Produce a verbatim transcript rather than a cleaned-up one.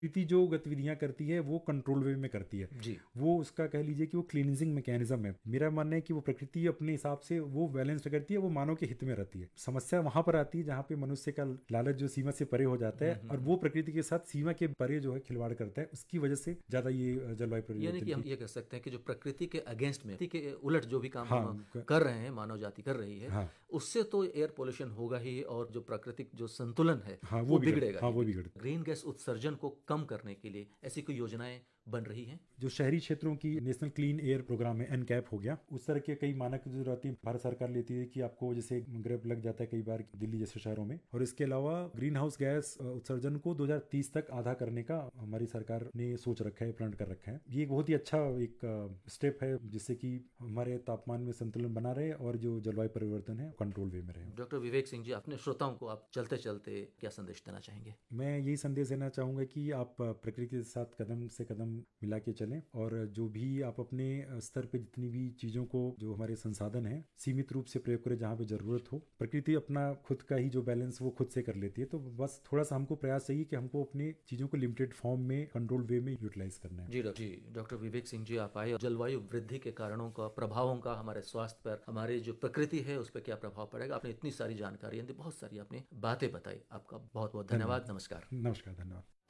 प्रकृति जो गतिविधियां करती है वो कंट्रोल वे में करती है जी। वो उसका कह लीजिए कि वो क्लींजिंग मैकेनिज्म है। मेरा मानना है कि वो प्रकृति अपने हिसाब से वो बैलेंस करती है, वो मानव के हित में रहती है। समस्या वहां पर आती है जहां पे मनुष्य का लालच जो सीमा से परे हो जाता है और वो प्रकृति के साथ सीमा के परे जो है खिलवाड़ करता है, उसकी वजह से ज्यादा ये जलवायु यानी कि परिवर्तन हम की। ये कह सकते हैं कि जो प्रकृति के अगेंस्ट में, प्रकृति के उलट जो भी काम हाँ हम क- कर रहे हैं, मानव जाति कर रही है, हाँ उससे तो एयर पोल्यूशन होगा ही और जो प्राकृतिक जो संतुलन है हाँ वो वो बिगड़ बिगड़ेगा हाँ ही। वो बिगड़ ग्रीन गैस उत्सर्जन को कम करने के लिए ऐसी कोई योजनाएं बन रही हैं? जो शहरी क्षेत्रों की नेशनल क्लीन एयर प्रोग्राम है, एनकैप हो गया, उस तरह के कई मानक जो रहती है भारत सरकार लेती है कि आपको जैसे ग्रेप लग जाता है कई बार दिल्ली जैसे शहरों में। और इसके अलावा ग्रीन हाउस गैस उत्सर्जन को दो हज़ार तीस तक आधा करने का हमारी सरकार ने सोच रखा है, प्लान कर रखा है। ये एक बहुत ही अच्छा एक स्टेप है जिससे कि हमारे तापमान में संतुलन बना रहे और जो जलवायु परिवर्तन है कंट्रोल वे में रहे। डॉक्टर विवेक सिंह जी, अपने श्रोताओं को आप चलते चलते क्या संदेश देना चाहेंगे? मैं यही संदेश देना चाहूँगा कि आप प्रकृति के साथ कदम से कदम मिला के चलें और जो भी आप अपने स्तर पे जितनी भी चीज़ों को, जो हमारे संसाधन हैं, सीमित रूप से प्रयोग करें जहाँ पे ज़रूरत हो। प्रकृति अपना खुद का ही जो बैलेंस वो खुद से कर लेती है, तो बस थोड़ा सा हमको प्रयास चाहिए कि हमको अपनी चीज़ों को लिमिटेड फॉर्म में कंट्रोल वे में यूटिलाइज करना है। जी डॉक्टर जी डॉक्टर विवेक सिंह जी, आप आए। जलवायु वृद्धि के कारणों का, प्रभावों का हमारे स्वास्थ्य पर, हमारी जो प्रकृति है उस पर क्या प्रभाव पड़ेगा, आपने इतनी सारी जानकारी दी, बहुत सारी आपने बातें बताई। आपका बहुत बहुत धन्यवाद। नमस्कार। नमस्कार, धन्यवाद।